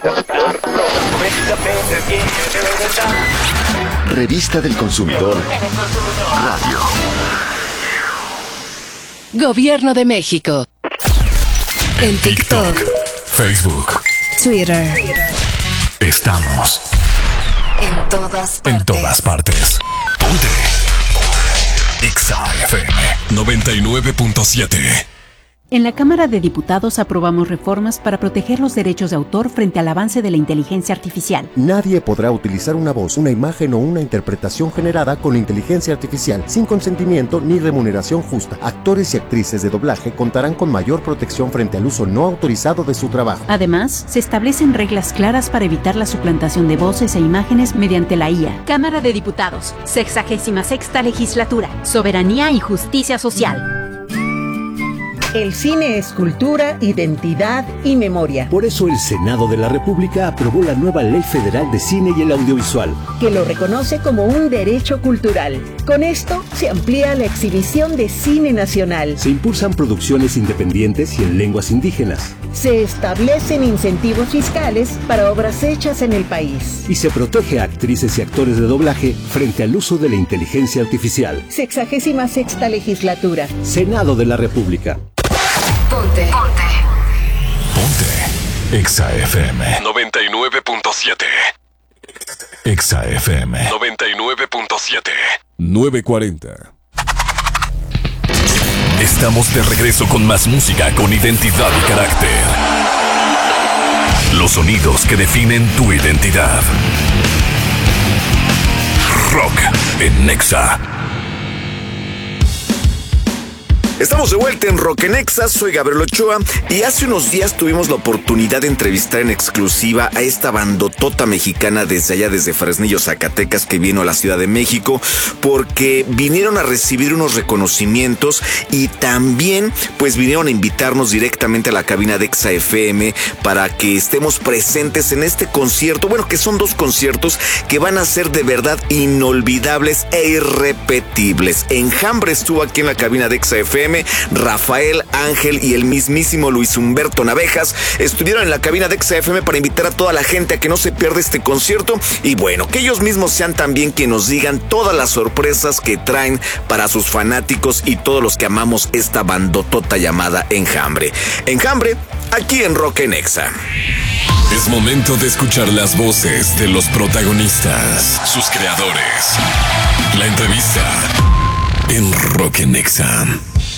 Revista del Consumidor Radio. Gobierno de México. En TikTok, Facebook, Twitter. Estamos En todas partes. en todas partes. Ponte Exa FM 99.7. En la Cámara de Diputados aprobamos reformas para proteger los derechos de autor frente al avance de la inteligencia artificial. Nadie podrá utilizar una voz, una imagen o una interpretación generada con inteligencia artificial sin consentimiento ni remuneración justa. Actores y actrices de doblaje contarán con mayor protección frente al uso no autorizado de su trabajo. Además, se establecen reglas claras para evitar la suplantación de voces e imágenes mediante la IA. Cámara de Diputados, 66ª Legislatura, Soberanía y Justicia Social. El cine es cultura, identidad y memoria. Por eso el Senado de la República aprobó la nueva Ley Federal de Cine y el Audiovisual, Que lo reconoce como un derecho cultural. Con esto se amplía la exhibición de cine nacional. se impulsan producciones independientes y en lenguas indígenas, Se establecen incentivos fiscales para obras hechas en el país. y se protege a actrices y actores de doblaje frente al uso de la inteligencia artificial. 66ª Legislatura. Senado de la República. Ponte. Ponte Exa FM 99.7. Exa FM 99.7. 9:40. Estamos de regreso con más música con identidad y carácter. Los sonidos que definen tu identidad. Rock en Exa. Estamos de vuelta en Rock en Exa, soy Gabriel Ochoa y hace unos días tuvimos la oportunidad de entrevistar en exclusiva a esta bandotota mexicana desde Fresnillo, Zacatecas, que vino a la Ciudad de México porque vinieron a recibir unos reconocimientos y también pues vinieron a invitarnos directamente a la cabina de Exa FM para que estemos presentes en este concierto, bueno, que son 2 conciertos que van a ser de verdad inolvidables e irrepetibles. Enjambre estuvo aquí en la cabina de Exa FM, Rafael, Ángel y el mismísimo Luis Humberto Navejas estuvieron en la cabina de Exa FM para invitar a toda la gente a que no se pierda este concierto y bueno, que ellos mismos sean también quienes nos digan todas las sorpresas que traen para sus fanáticos y todos los que amamos esta bandotota llamada Enjambre. Enjambre, aquí en Rock en Exa. Es momento de escuchar las voces de los protagonistas, sus creadores. La entrevista en Rock en Exa.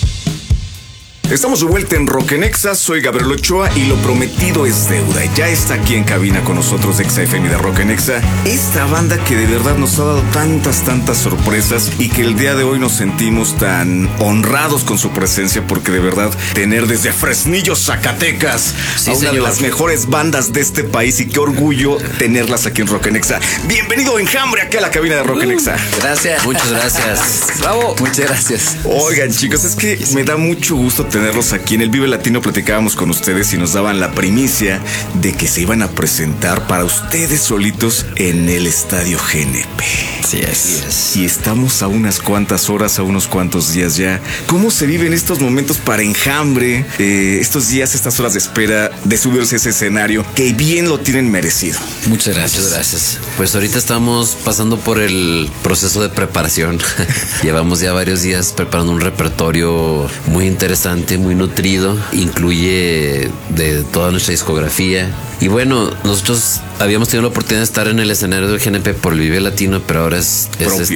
Estamos de vuelta en Rock en Exa, soy Gabriel Ochoa y lo prometido es deuda. Ya está aquí en cabina con nosotros Exa FM de Rock en Exa. Esta banda que de verdad nos ha dado tantas sorpresas y que el día de hoy nos sentimos tan honrados con su presencia porque de verdad tener desde Fresnillo, Zacatecas a una de las mejores bandas de este país y qué orgullo tenerlas aquí en Rock en Exa. Bienvenido Enjambre aquí a la cabina de Rock en Exa. Gracias, muchas gracias. Bravo, muchas gracias. Oigan chicos, es que me da mucho gusto tenerlos aquí. En el Vive Latino platicábamos con ustedes y nos daban la primicia de que se iban a presentar para ustedes solitos en el Estadio GNP. Así es. Y estamos a unas cuantas horas, a unos cuantos días ya. ¿Cómo se viven estos momentos para Enjambre? Estos días, estas horas de espera de subirse a ese escenario, que bien lo tienen merecido. Muchas gracias. Pues ahorita estamos pasando por el proceso de preparación. Llevamos ya varios días preparando un repertorio muy interesante, muy nutrido. Incluye de toda nuestra discografía. Y bueno, nosotros habíamos tenido la oportunidad de estar en el escenario del GNP por el Vive Latino, pero ahora es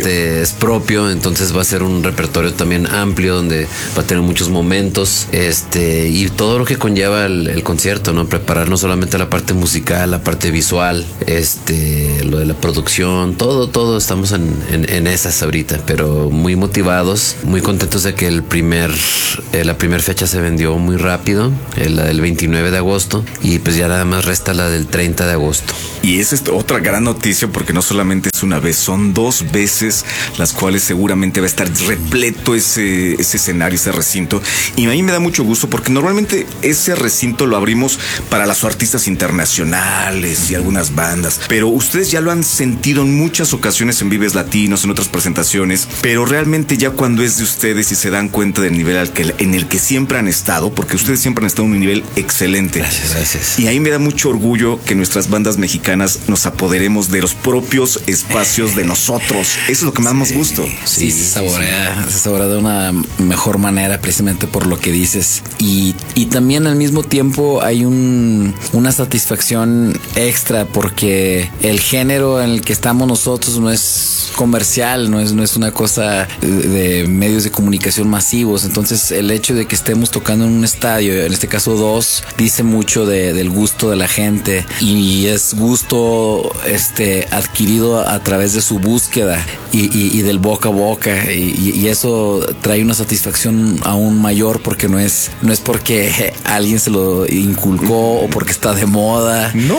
propio, entonces va a ser un repertorio también amplio donde va a tener muchos momentos, y todo lo que conlleva el concierto, ¿no? Preparar no solamente la parte musical, la parte visual, lo de la producción, todo estamos en esas ahorita, pero muy motivados, muy contentos de que la primera fecha se vendió muy rápido, la del 29 de agosto, y pues ya nada más resta la del 30 de agosto. Y esa es otra gran noticia porque no solamente es una vez, son 2 veces las cuales seguramente va a estar repleto ese escenario, ese recinto. Y a mí me da mucho gusto porque normalmente ese recinto lo abrimos para los artistas internacionales y algunas bandas, pero ustedes ya lo han sentido en muchas ocasiones en Vives Latinos, en otras presentaciones, pero realmente ya cuando es de ustedes y se dan cuenta del nivel en el que siempre han estado, porque ustedes siempre han estado en un nivel excelente. Gracias. Y ahí me da mucho mucho orgullo que nuestras bandas mexicanas nos apoderemos de los propios espacios de nosotros. Eso es lo que más nos gusta. Sí, se saborea de una mejor manera, precisamente por lo que dices. Y también al mismo tiempo hay una satisfacción extra, porque el género en el que estamos nosotros no es comercial, no es una cosa de medios de comunicación masivos. Entonces el hecho de que estemos tocando en un estadio, en este caso 2, dice mucho del gusto de la gente, y es gusto adquirido a través de su búsqueda y del boca a boca, y eso trae una satisfacción aún mayor, porque no es porque alguien se lo inculcó o porque está de moda. No.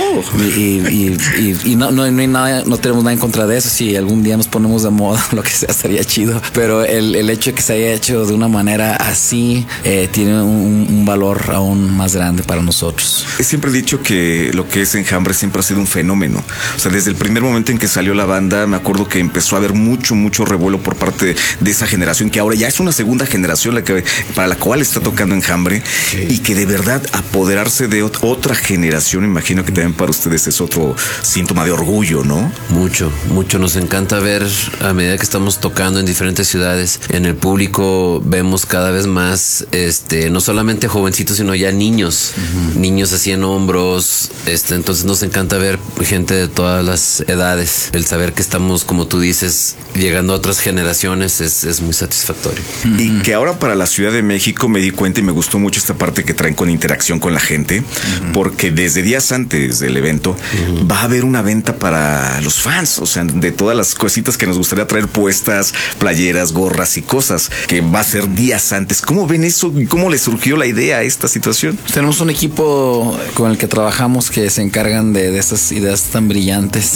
Y no hay nada, no tenemos nada en contra de eso. Si algún día nos ponemos de moda, lo que sea, estaría chido. Pero el hecho de que se haya hecho de una manera así tiene un valor aún más grande para nosotros. Siempre he dicho que lo que es Enjambre siempre ha sido un fenómeno. O sea, desde el primer momento en que salió la banda, me acuerdo que empezó a haber mucho revuelo por parte de esa generación, que ahora ya es una segunda generación para la cual está tocando Enjambre, y que de verdad apoderarse de otra generación, imagino que también para ustedes es otro síntoma de orgullo, ¿no? Mucho. Nos encanta ver, a medida que estamos tocando en diferentes ciudades, en el público vemos cada vez más, no solamente jovencitos, sino ya niños, niños así en hombros, entonces nos encanta ver gente de todas las edades. El saber que estamos, como tú dices, llegando a otras generaciones es muy satisfactorio. Y que ahora para la Ciudad de México me di cuenta, y me gustó mucho esta parte que traen con interacción con la gente, porque desde días antes del evento va a haber una venta para los fans, o sea, de todas las cositas que nos gustaría traer puestas, playeras, gorras y cosas, que va a ser días antes. ¿Cómo ven eso? ¿Cómo les surgió la idea a esta situación? Tenemos un equipo con el que trabajamos que se encargan de esas ideas tan brillantes.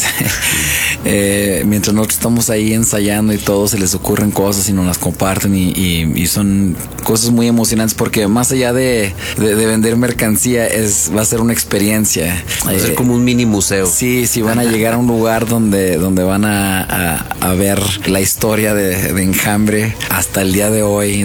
Mientras nosotros estamos ahí ensayando y todo, se les ocurren cosas y nos las comparten, y son cosas muy emocionantes, porque más allá de vender mercancía, va a ser una experiencia. Va a ser como un mini museo. Sí, van a llegar a un lugar donde van a ver la historia de Enjambre hasta el día de hoy,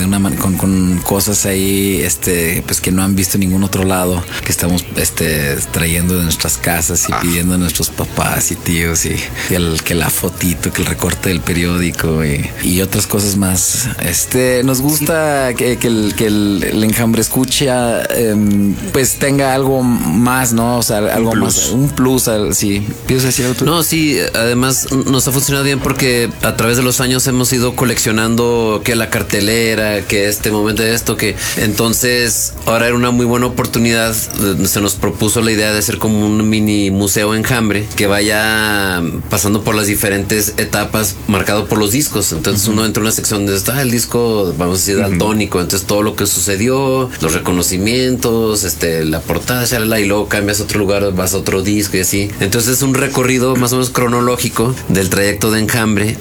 con cosas ahí pues que no han visto en ningún otro lado, que estamos trayendo de nuestras casas y pidiendo a nuestros papás y tíos, y que la fotito, que el recorte del periódico y otras cosas más. Nos gusta que el Enjambre escucha, pues tenga algo más, ¿no? O sea, algo más, un plus. Sí, ¿piensas decir algo tú? No, sí, además nos ha funcionado bien, porque a través de los años hemos ido coleccionando que la cartelera, que este momento de esto, que entonces ahora era una muy buena oportunidad. Se nos propuso la idea de hacer como un mini museo Enjambre que vaya pasando por las diferentes etapas, marcado por los discos. Entonces uno entra en una sección de el disco, vamos a decir, daltónico, entonces todo lo que sucedió, los reconocimientos, la portada, y luego cambias a otro lugar, vas a otro disco y así. Entonces es un recorrido más o menos cronológico del trayecto de Enjambre,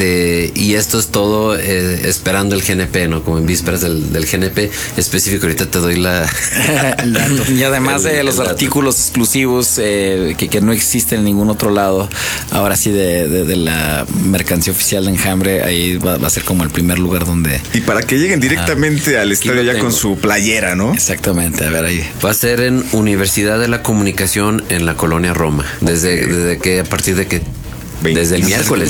y esto es todo esperando el GNP, ¿no? Como en vísperas del GNP específico. Ahorita te doy la y además de los artículos exclusivos que no existen en ningún otro lado, ahora sí de la mercancía oficial de Enjambre, ahí va a ser como el primer lugar donde... Y para que lleguen directamente al estadio ya con su playera, ¿no? Exactamente, a ver ahí. Va a ser en Universidad de la Comunicación en la Colonia Roma. Desde que, a partir de que... Desde el miércoles.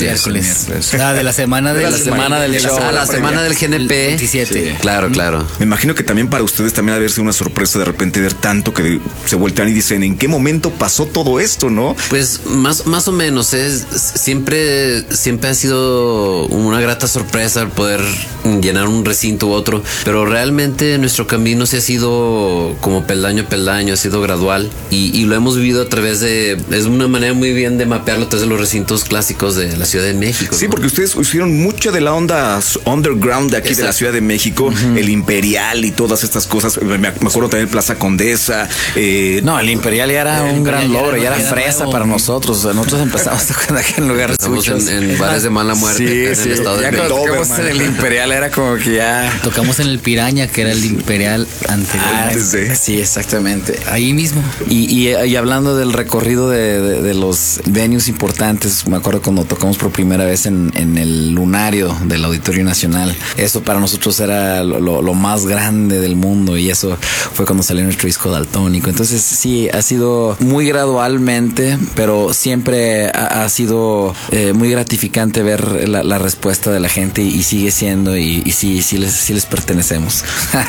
De la semana del show. La semana del GNP. 27. Sí. Claro. Me imagino que también para ustedes también ha de haber una sorpresa de repente ver tanto que se voltean y dicen, ¿en qué momento pasó todo esto, no? Pues más o menos. Siempre ha sido una grata sorpresa el poder llenar un recinto u otro, pero realmente nuestro camino se ha sido como peldaño a peldaño, ha sido gradual, y lo hemos vivido a través de... Es una manera muy bien de mapearlo a través de los recintos clásicos de la Ciudad de México. Sí, ¿no? Porque ustedes hicieron mucha de la onda underground de aquí. Exacto. De la Ciudad de México, el Imperial y todas estas cosas. Me acuerdo también Plaza Condesa. No, el Imperial ya era un gran logro, ya era fresa nuevo para nosotros. O sea, nosotros empezamos tocando aquí en lugares. Estamos en bares de mala muerte. Sí, en el estado de México. Ya cuando tocamos en el Imperial era como que ya... Tocamos en el Piraña, que era el Imperial anterior. Sí, exactamente. Ahí mismo. Y hablando del recorrido de los venues importantes, Me acuerdo cuando tocamos por primera vez en el lunario del Auditorio Nacional. Eso para nosotros era lo más grande del mundo, y eso fue cuando salió nuestro disco Daltónico. Entonces sí, ha sido muy gradualmente, pero siempre ha sido muy gratificante ver la respuesta de la gente, y sigue siendo, y sí les pertenecemos.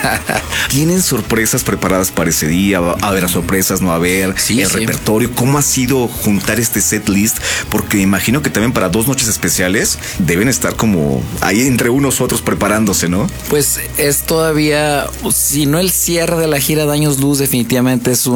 ¿Tienen sorpresas preparadas para ese día? ¿Va a haber sorpresas? ¿No va a haber? Sí, el repertorio. ¿Cómo ha sido juntar este set list? Porque imagino que también para 2 noches especiales deben estar como ahí entre unos otros preparándose, ¿no? Pues es todavía, si no el cierre de la gira de Años Luz, definitivamente es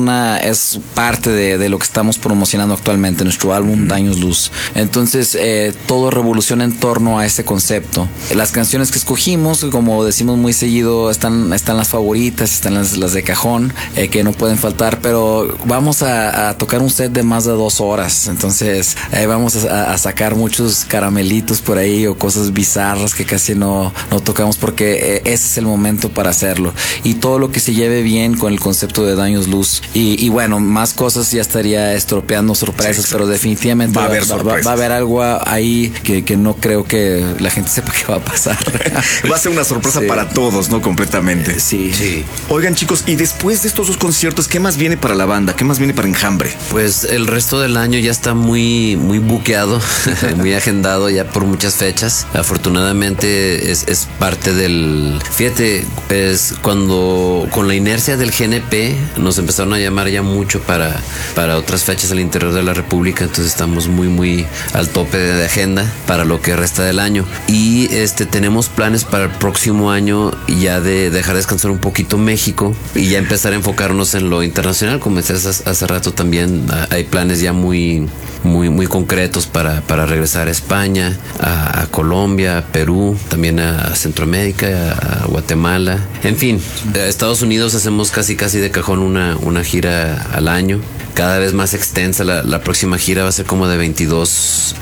parte de lo que estamos promocionando actualmente, nuestro álbum de Años Luz. Entonces todo revoluciona en torno a ese concepto. Las canciones que escogimos, como decimos muy seguido, están las favoritas, están las de cajón, que no pueden faltar, pero vamos a tocar un set de más de 2 horas. Entonces vamos a sacar muchos caramelitos por ahí, o cosas bizarras que casi no tocamos, porque ese es el momento para hacerlo, y todo lo que se lleve bien con el concepto de Daños Luz, y bueno, más cosas ya estaría estropeando sorpresas, pero definitivamente va a haber algo ahí que no creo que la gente sepa qué va a pasar. Va a ser una sorpresa para todos, ¿no? Completamente. Sí. Oigan, chicos, y después de estos 2 conciertos, ¿qué más viene para la banda? ¿Qué más viene para Enjambre? Pues el resto del año ya está muy buqueado, muy agendado ya por muchas fechas. Afortunadamente es parte del... Fíjate, es cuando con la inercia del GNP nos empezaron a llamar ya mucho para otras fechas al interior de la República, entonces estamos muy al tope de agenda para lo que resta del año. Y tenemos planes para el próximo año ya de dejar descansar un poquito México y ya empezar a enfocarnos en lo internacional. Como decías hace rato, también hay planes ya muy concretos para regresar a España, a Colombia, a Perú, también a Centroamérica, a Guatemala. En fin, a Estados Unidos hacemos casi de cajón una gira al año, cada vez más extensa. La próxima gira va a ser como de 22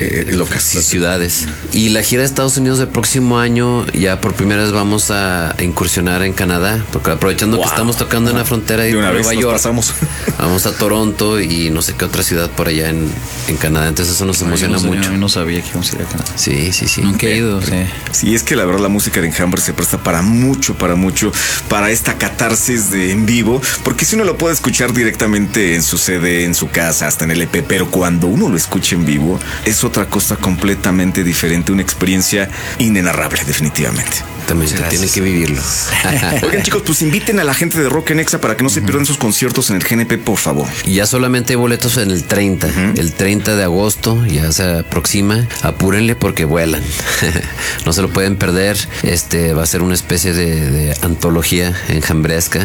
ciudades. Y la gira de Estados Unidos del próximo año, ya por primera vez vamos a incursionar en Canadá, porque aprovechando que estamos tocando en la frontera de Nueva York, vamos a Toronto y no sé qué otra ciudad por allá en Canadá. Entonces eso nos emociona mucho. Yo no sabía que íbamos a ir a Canadá. Sí. Nunca he ido. Sí, es que la verdad la música de Enjambre se presta para mucho, para esta catarsis en vivo, porque si uno lo puede escuchar directamente en su CD, en su casa, hasta en el EP, pero cuando uno lo escucha en vivo es otra cosa completamente diferente, una experiencia inenarrable, definitivamente. También tienen que vivirlo. Oigan, chicos, pues inviten a la gente de Rock en Exa para que no se pierdan sus conciertos en el GNP, por favor. Ya solamente hay boletos en el 30. El 30 de agosto ya se aproxima. Apúrenle porque vuelan. No se lo pueden perder. Va a ser una especie de antología enjambresca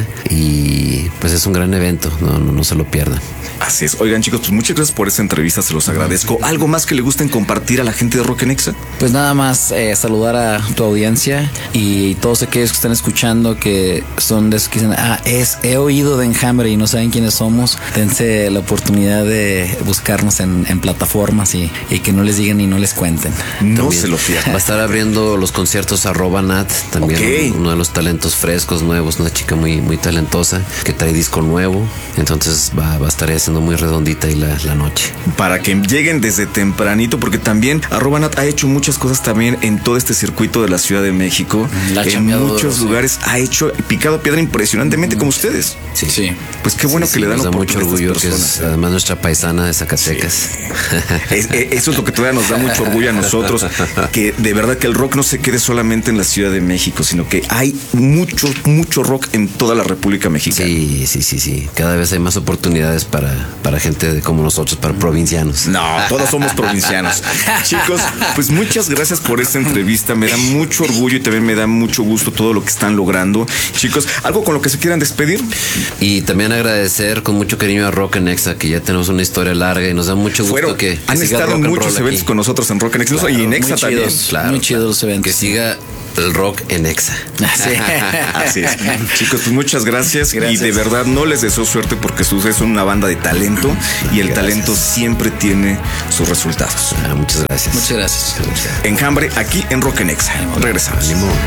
y pues es un gran evento. No se lo pierdan. Así es. Oigan, chicos, pues muchas gracias por esta entrevista, se los agradezco. ¿Algo más que le gusten compartir a la gente de Rock en Exa? Pues nada más saludar a tu audiencia y todos aquellos que están escuchando, que son de esos que dicen, he oído de Enjambre y no saben quiénes somos. Dense la oportunidad de buscarnos en plataformas y que no les digan y no les cuenten. No también se lo pierdan. Va a estar abriendo los conciertos @Nat, también uno de los talentos frescos, nuevos, una chica muy talentosa que trae disco nuevo. Entonces va a estar haciendo muy redondita ahí la noche. Para que lleguen desde tempranito, porque también @Nat ha hecho muchas cosas también en todo este circuito de la Ciudad de México. En muchos lugares ha hecho picado piedra impresionantemente como ustedes. Sí. Pues qué bueno que le dan nos da mucho orgullo, que es además nuestra paisana de Zacatecas. Sí. Eso es lo que todavía nos da mucho orgullo a nosotros, que de verdad que el rock no se quede solamente en la Ciudad de México, sino que hay mucho rock en toda la República Mexicana. Sí. Cada vez hay más oportunidades para gente como nosotros, para provincianos. No, todos somos provincianos. Chicos, pues muchas gracias por esta entrevista. Me da mucho orgullo y también me da mucho gusto todo lo que están logrando. Chicos, ¿algo con lo que se quieran despedir? Y también agradecer con mucho cariño a Rock en Exa, que ya tenemos una historia larga y nos da mucho gusto que han estado en muchos eventos con nosotros en Rock en Exa, claro, y en Exa también. Muy chidos los eventos. Que siga el rock en Exa. Sí. Así es. Chicos, pues muchas gracias. Y de verdad no les deseo suerte, porque ustedes son una banda de talento y el talento siempre tiene sus resultados. Muchas gracias. Muchas gracias. Enjambre aquí en Rock en Exa. Regresamos.